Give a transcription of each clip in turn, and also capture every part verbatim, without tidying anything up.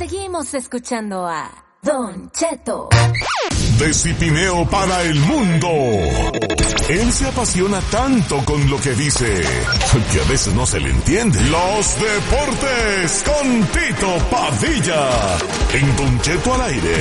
Seguimos escuchando a Don Cheto. De Cipineo para el mundo. Él se apasiona tanto con lo que dice que a veces no se le entiende. Los deportes con Tito Padilla en Don Cheto al aire.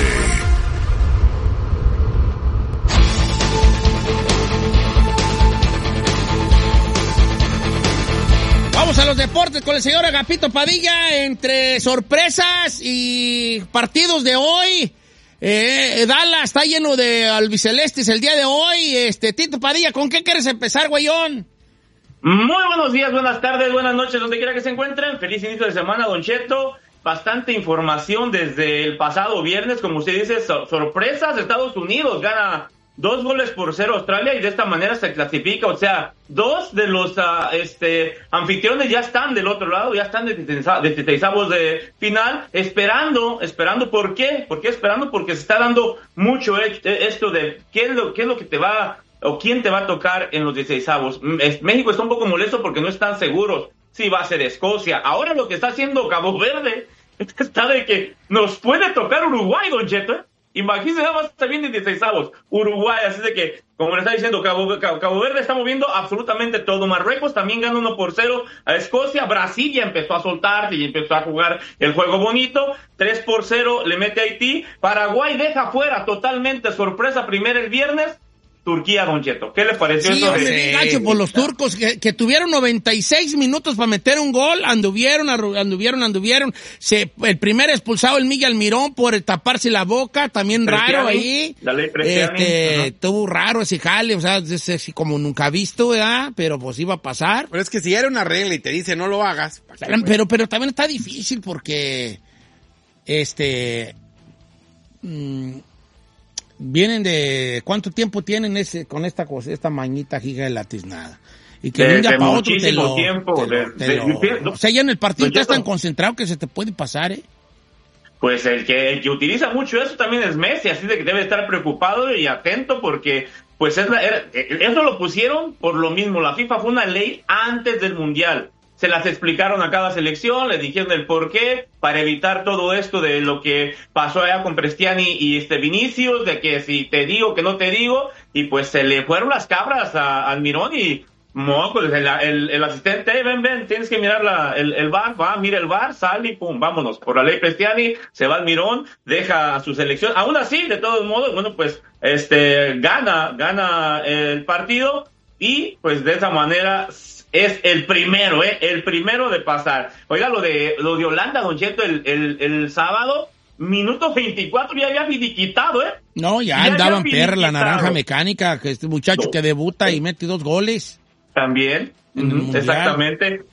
Vamos a los deportes con el señor Agapito Padilla. Entre sorpresas y partidos de hoy, eh, Dallas está lleno de albicelestes el día de hoy. Este Tito Padilla, ¿con qué quieres empezar, güeyón? Muy buenos días, buenas tardes, buenas noches, donde quiera que se encuentren. Feliz inicio de semana, Don Cheto. Bastante información desde el pasado viernes, como usted dice, so- sorpresas. Estados Unidos gana dos goles por cero a Australia y de esta manera se clasifica. O sea, dos de los uh, este anfitriones ya están del otro lado, ya están de dieciséisavos de final, esperando, esperando. ¿Por qué? ¿Por qué esperando? Porque se está dando mucho esto de qué es lo, qué es lo que te va o quién te va a tocar en los dieciséisavos. México está un poco molesto porque no están seguros si va a ser Escocia. Ahora lo que está haciendo Cabo Verde está de que nos puede tocar Uruguay, Don Cheto, ¿eh? Imagínense nada más también en dieciséisavos, Uruguay, así de que, como le está diciendo, Cabo, Cabo, Cabo Verde está moviendo absolutamente todo. Marruecos también gana uno por cero a Escocia. Brasil ya empezó a soltarse y empezó a jugar el juego bonito. tres por cero le mete a Haití. Paraguay deja fuera totalmente, sorpresa, primero el viernes. Turquía, Don Cheto. ¿Qué le pareció Sí, eso? hombre, de- bien gacho por los turcos que, que tuvieron noventa y seis minutos para meter un gol, anduvieron, arru- anduvieron, anduvieron. Se, el primer expulsado, el Miguel Mirón, por taparse la boca, también Prestiani, raro ahí. la ley Prestiani, Este, ajá. estuvo raro ese jale, o sea, es, es como nunca visto, ¿verdad? Pero pues iba a pasar. Pero es que si era una regla y te dice no lo hagas, ¿para qué, Pero, güey? pero, pero también está difícil porque, este, mm, vienen de, ¿cuánto tiempo tienen ese, con esta cosa, esta mañita giga de la tiznada? Y que de De- un día de para otro te muchísimo lo, tiempo, te lo- de- te de- lo- de- o sea, ya en el partido Don estás tan Cheto. concentrado que se te puede pasar, ¿eh? Pues el que, el que utiliza mucho eso también es Messi, así de que debe estar preocupado y atento porque, pues, es la, era- eso lo pusieron por lo mismo. La FIFA fue una ley antes del Mundial. Se las explicaron a cada selección, les dijeron el por qué, para evitar todo esto de lo que pasó allá con Prestiani y este Vinicius, de que si te digo, que no te digo, y pues se le fueron las cabras a Almirón y moco, el, el, el asistente, hey, ven, ven, tienes que mirar la, el, el V A R, va, mira el V A R, sale y pum, vámonos. Por la ley Prestiani, se va Almirón, deja a su selección. Aún así, de todos modos, bueno, pues, este, gana, gana el partido y pues de esa manera es el primero, ¿eh? El primero de pasar. Oiga, lo de, lo de Holanda, Don Cheto, el, el, el sábado, minuto veinticuatro, ya había finiquitado, ¿eh? No, ya, Ya andaban había perra la finiquitado. naranja mecánica, que este muchacho No. que debuta y mete dos goles. También, En el ujú, Mundial. exactamente.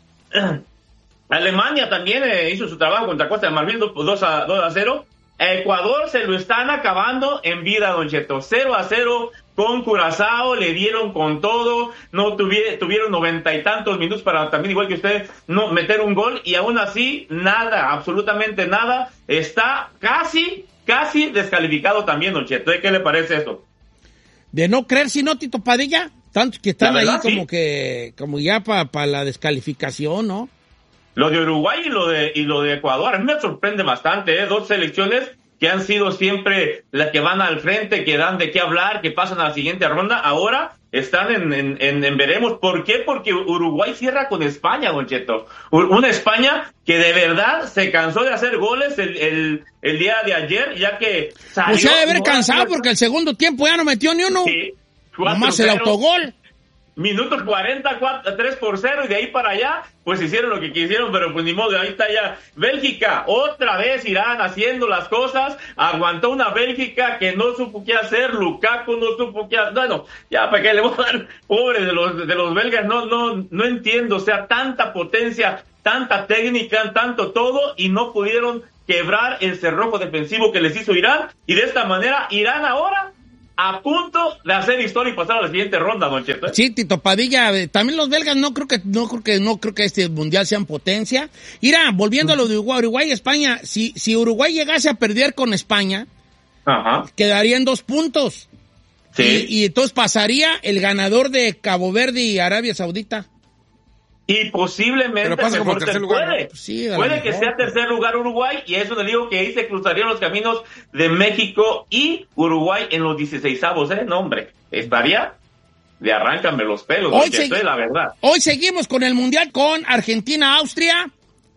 Alemania también eh, hizo su trabajo contra Costa de Marfil dos a cero. Ecuador se lo están acabando en vida, Don Cheto. cero a cero con Curazao, le dieron con todo, no tuvi- tuvieron noventa y tantos minutos para también, igual que usted, no meter un gol, y aún así, nada, absolutamente nada. Está casi, casi descalificado también, Don Cheto. ¿Qué le parece eso? De no creer, si no, Tito Padilla, tantos que están La ahí verdad, como sí. que, como ya para pa la descalificación, ¿no? Lo de Uruguay y lo de y lo de Ecuador, a mí me sorprende bastante, ¿eh? Dos selecciones que han sido siempre las que van al frente, que dan de qué hablar, que pasan a la siguiente ronda, ahora están en, en, en, en veremos. ¿Por qué? Porque Uruguay cierra con España, Don Cheto. U- Una España que de verdad se cansó de hacer goles el, el, el día de ayer, ya que salió... Pues se ha de haber no, cansado no, porque el segundo tiempo ya no metió ni uno. sí, cuatro Nomás el cero. autogol. Minutos cuarenta, tres por cero, y de ahí para allá, pues hicieron lo que quisieron, pero pues ni modo, ahí está ya. Bélgica, otra vez Irán haciendo las cosas, aguantó una Bélgica que no supo qué hacer, Lukaku no supo qué hacer, bueno, ya para qué le voy a dar, pobre de los, de los belgas, no, no, no entiendo, o sea, tanta potencia, tanta técnica, tanto todo, y no pudieron quebrar el cerrojo defensivo que les hizo Irán, y de esta manera, Irán ahora a punto de hacer historia y pasar a la siguiente ronda, Don Cheto, ¿eh? Sí, Tito Padilla, eh, también los belgas no creo que no creo que no creo que este mundial sean potencia. Mira, volviendo a lo de Uruguay, Uruguay y España, si si Uruguay llegase a perder con España, Ajá. quedaría en dos puntos. Sí. Y, y entonces pasaría el ganador de Cabo Verde y Arabia Saudita. y posiblemente Pero pasa como mejor tercer te lugar, puede, ¿no? Pues sí, a lo puede que mejor. sea tercer lugar Uruguay, y eso le digo que ahí se cruzarían los caminos de México y Uruguay en los dieciseisavos, ¿eh? No, hombre, estaría de arráncame los pelos, Hoy porque esto segui- es la verdad. Hoy seguimos con el Mundial con Argentina-Austria.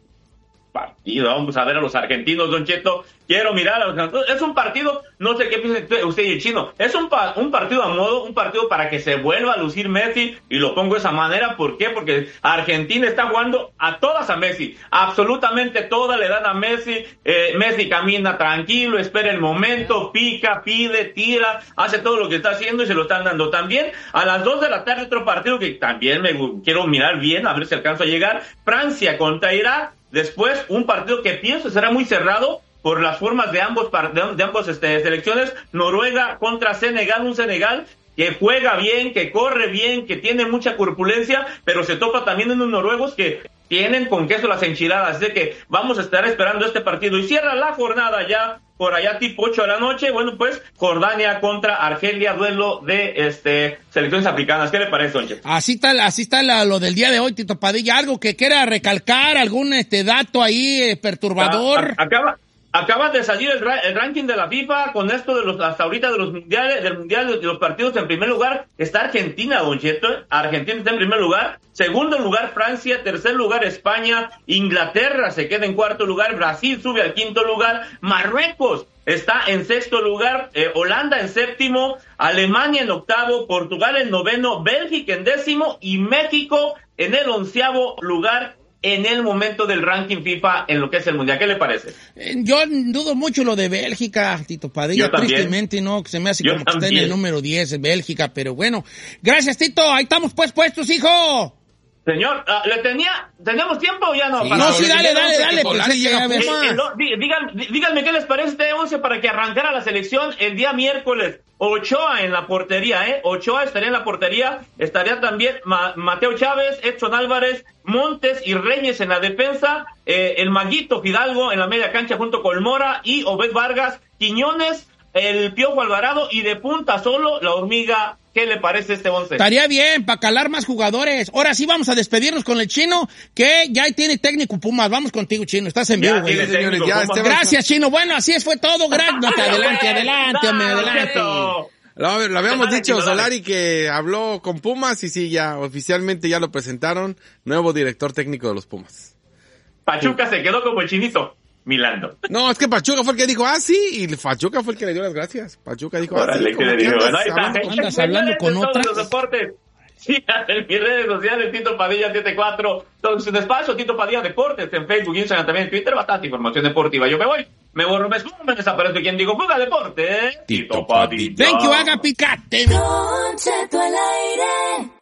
Partido, vamos a ver a los argentinos, Don Cheto. Quiero mirar a los argentinos. Es un partido, no sé qué piensa usted y el chino. Es un, pa- un partido a modo, un partido para que se vuelva a lucir Messi, y lo pongo de esa manera. ¿Por qué? Porque Argentina está jugando a todas a Messi. Absolutamente todas le dan a Messi. Eh, Messi camina tranquilo, espera el momento, pica, pide, tira, hace todo lo que está haciendo y se lo están dando. También a las dos de la tarde otro partido que también me gu- quiero mirar bien, a ver si alcanzo a llegar. Francia contra Irak. Después, un partido que pienso será muy cerrado por las formas de ambos par- de, de ambos este, selecciones. Noruega contra Senegal, un Senegal que juega bien, que corre bien, que tiene mucha corpulencia, pero se topa también en unos noruegos que tienen con queso las enchiladas. Así que vamos a estar esperando este partido. Y cierra la jornada ya por allá tipo ocho de la noche. Bueno, pues Jordania contra Argelia, duelo de este selecciones africanas. ¿Qué le parece, Don Cheto? Así está, así está la- lo del día de hoy, Tito Padilla. ¿Algo que quiera recalcar? ¿Algún este dato ahí eh, perturbador? A- Acaba, acaba de salir el, ra- el ranking de la FIFA con esto de los hasta ahorita de los mundiales, del mundial de los partidos. En primer lugar está Argentina, Don Cheto. Argentina está en primer lugar. Segundo lugar Francia. Tercer lugar España. Inglaterra se queda en cuarto lugar. Brasil sube al quinto lugar. Marruecos está en sexto lugar. Eh, Holanda en séptimo. Alemania en octavo. Portugal en noveno. Bélgica en décimo. Y México en el onceavo lugar en el momento del ranking FIFA en lo que es el mundial. ¿Qué le parece? Eh, Yo dudo mucho lo de Bélgica, Tito Padilla. Yo también. Tristemente, no, que se me hace Yo como que está en también. el número diez, Bélgica, pero bueno. Gracias, Tito. Ahí estamos pues puestos, hijo. Señor, ah, ¿le tenía, ¿teníamos tiempo o ya no? Sí, Para- No, sí, dale, dale, dale. Solari Pues es que, llega a ver, Eh, Pumas. eh, no, dí- digan- dí- díganme qué les parece este once para que arrancara la selección el día miércoles. Ochoa en la portería, ¿eh? Ochoa estaría en la portería. Estaría también Ma- Mateo Chávez, Edson Álvarez, Montes y Reyes en la defensa. Eh, el Maguito Fidalgo en la media cancha junto con Mora y Obed Vargas, Quiñones, el Piojo Alvarado y de punta solo la Hormiga. ¿Qué le parece este once? estaría bien para calar más jugadores. Ahora sí vamos a despedirnos con el Chino, que ya tiene técnico Pumas. Vamos contigo, Chino. Estás en Ya vivo, güey. tiene señores, técnico, ya, ¿cómo? Esteban- Gracias, Chino. Bueno, así es, fue todo. Gracias. Adelante, adelante, hombre, No, adelante. Cheto. Lo, lo habíamos Dale, dicho, Chino, dale. Solari, que habló con Pumas y sí, ya oficialmente ya lo presentaron, nuevo director técnico de los Pumas. Pachuca se quedó como el chinito, milando. No, es que Pachuca fue el que dijo, ah, sí, y Pachuca fue el que le dio las gracias. Pachuca dijo, ah, Órale, sí, ¿qué como le que digo? andas Bueno, ahí está. hablando con- Andas hablando con Señores, otra. todos los deportes. Sí, en mis redes sociales, Tito Padilla setenta y cuatro. Entonces, despacio, Tito Padilla Deportes, en Facebook, Instagram, también en Twitter, bastante información deportiva. Yo me voy, me borro, me escondo, me desaparezco. ¿Quién digo? Juega deporte, ¿eh? Tito Padilla. Thank you, Agapicate. Don Cheto al aire.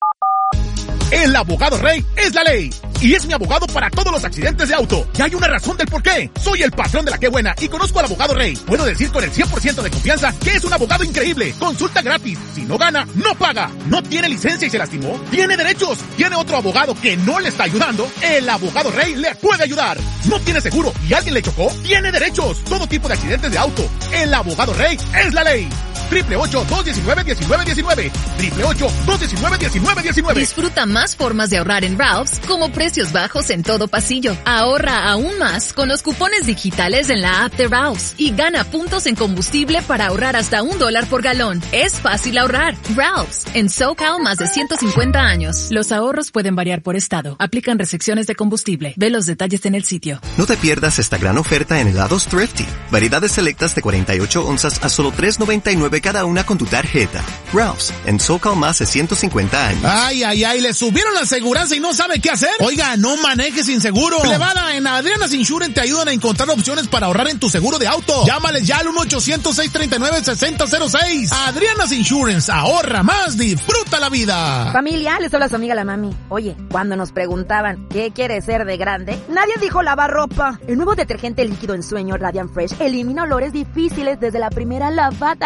El abogado Rey es la ley. Y es mi abogado para todos los accidentes de auto. Y hay una razón del por qué. Soy el patrón de la que buena y conozco al abogado Rey. Puedo decir con el cien por ciento de confianza que es un abogado increíble. Consulta gratis. Si no gana, no paga. No tiene licencia y se lastimó. Tiene derechos. Tiene otro abogado que no le está ayudando. El abogado Rey le puede ayudar. No tiene seguro y alguien le chocó. Tiene derechos. Todo tipo de accidentes de auto. El abogado Rey es la ley. Triple ocho, dos diecinueve, diecinueve diecinueve. Triple ocho, dos diecinueve, diecinueve diecinueve. Disfruta más formas de ahorrar en Ralph's, como precios bajos en todo pasillo. Ahorra aún más con los cupones digitales en la app de Ralph's y gana puntos en combustible para ahorrar hasta un dólar por galón. Es fácil ahorrar. Ralph's, en SoCal más de ciento cincuenta años. Los ahorros pueden variar por estado. Aplican restricciones de combustible. Ve los detalles en el sitio. No te pierdas esta gran oferta en helados Thrifty. Variedades selectas de cuarenta y ocho onzas a solo tres noventa y nueve cada una con tu tarjeta. Ralph's, en SoCal más de ciento cincuenta años. Ay, ay, ay, le subieron la aseguranza y no sabe qué hacer. Oiga, no maneje sin seguro. Plebada, en Adriana's Insurance te ayudan a encontrar opciones para ahorrar en tu seguro de auto. Llámales ya al uno ochocientos, seiscientos treinta y nueve, sesenta cero seis. Adriana's Insurance, ahorra más, disfruta la vida. Familia, les habla su amiga la mami. Oye, cuando nos preguntaban ¿qué quiere ser de grande? Nadie dijo lavar ropa. El nuevo detergente líquido en sueño Radiant Fresh elimina olores difíciles desde la primera lavada para que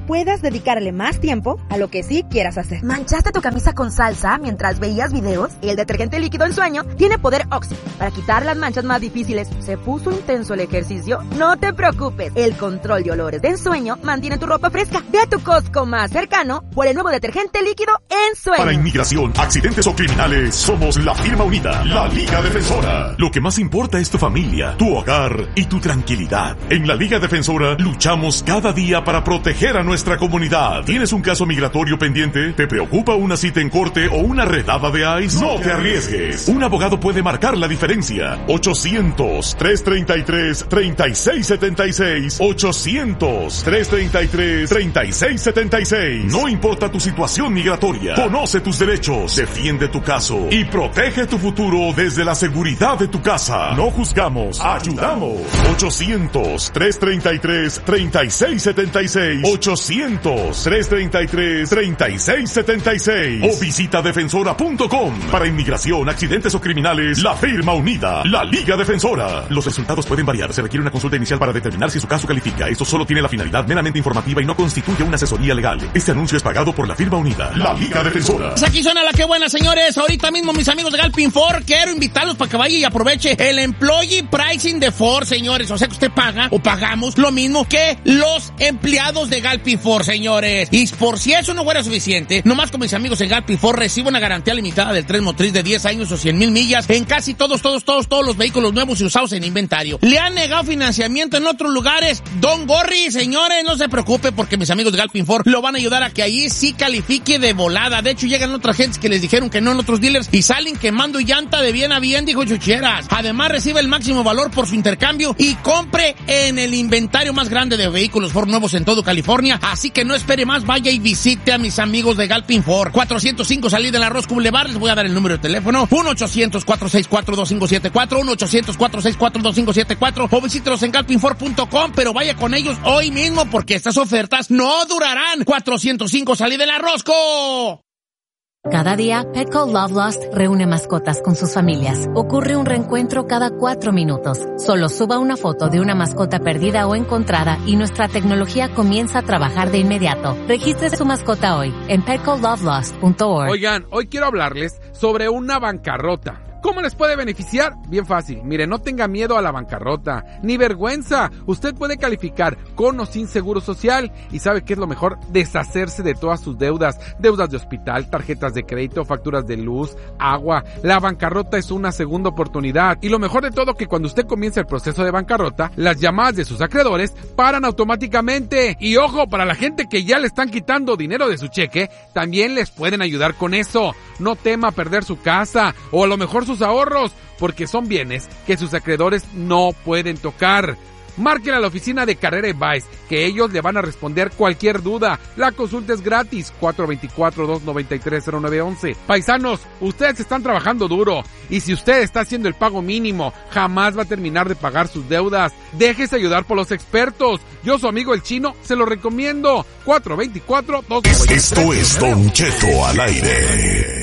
puedas dedicarle más tiempo a lo que sí quieras hacer. ¿Manchaste tu camisa con salsa mientras veías videos? El detergente líquido en sueño tiene poder Oxy para quitar las manchas más difíciles. ¿Se puso intenso el ejercicio? No te preocupes, el control de olores de ensueño mantiene tu ropa fresca. Ve a tu Costco más cercano por el nuevo detergente líquido en sueño. Para inmigración, accidentes o criminales, somos la firma unida, la Liga Defensora. Lo que más importa es tu familia, tu hogar y tu tranquilidad. En la Liga Defensora luchamos cada día para proteger a nuestra comunidad. ¿Tienes un caso migratorio pendiente? ¿Te preocupa una cita en corte o una redada de ICE? No te arriesgues. Un abogado puede marcar la diferencia. ochocientos, trescientos treinta y tres, treinta y seis setenta y seis. ochocientos, trescientos treinta y tres, treinta y seis setenta y seis. No importa tu situación migratoria. Conoce tus derechos, defiende tu caso y protege tu futuro desde la seguridad de tu casa. No juzgamos, ayudamos. ochocientos, trescientos treinta y tres, treinta y seis setenta y seis. ochocientos, trescientos treinta y tres, treinta y seis setenta y seis. O visita defensora punto com. Para inmigración, accidentes o criminales, la firma unida, la Liga Defensora. Los resultados pueden variar. Se requiere una consulta inicial para determinar si su caso califica. Esto solo tiene la finalidad meramente informativa y no constituye una asesoría legal. Este anuncio es pagado por la firma unida, la Liga Defensora. Aquí suena la que buena, señores. Ahorita mismo, mis amigos de Galpin Ford, quiero invitarlos para que vaya y aproveche el Employee Pricing de Ford, señores. O sea que usted paga o pagamos lo mismo que los empleados de Galpin Ford, señores. Y por si eso no fuera suficiente, nomás con mis amigos de Galpin Ford recibo una garantía limitada del tren motriz de diez años o cien mil millas en casi todos, todos, todos, todos los vehículos nuevos y usados en inventario. ¿Le han negado financiamiento en otros lugares? Don Gorri, señores, no se preocupe porque mis amigos de Galpin Ford lo van a ayudar a que ahí sí califique de volada. De hecho, llegan otras gentes que les dijeron que no en otros dealers y salen quemando llanta de bien a bien, dijo Chucheras. Además, recibe el máximo valor por su intercambio y compre en el inventario más grande de vehículos Ford nuevos en todo California. Así que no espere más, vaya y visite a mis amigos de Galpin Ford. cuatrocientos cinco Salida de la Roscoe Boulevard. Les voy a dar el número de teléfono. uno ochocientos, cuatro seis cuatro, dos cinco siete cuatro. uno ochocientos, cuatro seis cuatro, dos cinco siete cuatro. O visítelos en galpin ford punto com. Pero vaya con ellos hoy mismo porque estas ofertas no durarán. cuatrocientos cinco Salida de la Roscoe. Cada día, Petco Love Lost reúne mascotas con sus familias. Ocurre un reencuentro cada cuatro minutos. Solo suba una foto de una mascota perdida o encontrada y nuestra tecnología comienza a trabajar de inmediato. Registre su mascota hoy en petco love lost punto org. Oigan, hoy quiero hablarles sobre una bancarrota. ¿Cómo les puede beneficiar? Bien fácil. Mire, no tenga miedo a la bancarrota, ni vergüenza. Usted puede calificar con o sin seguro social. ¿Y sabe qué es lo mejor? Deshacerse de todas sus deudas. Deudas de hospital, tarjetas de crédito, facturas de luz, agua. La bancarrota es una segunda oportunidad. Y lo mejor de todo que cuando usted comienza el proceso de bancarrota, las llamadas de sus acreedores paran automáticamente. Y ojo, para la gente que ya le están quitando dinero de su cheque, también les pueden ayudar con eso. No tema perder su casa o a lo mejor sus ahorros, porque son bienes que sus acreedores no pueden tocar. Márquenle a la oficina de Carrera Advice, que ellos le van a responder cualquier duda. La consulta es gratis, cuatro dos cuatro, dos nueve tres, cero nueve uno uno. Paisanos, ustedes están trabajando duro, y si usted está haciendo el pago mínimo, jamás va a terminar de pagar sus deudas. Déjese ayudar por los expertos. Yo, su amigo el Chino, se lo recomiendo. cuatro dos cuatro, dos nueve tres. Esto es Don Cheto al aire.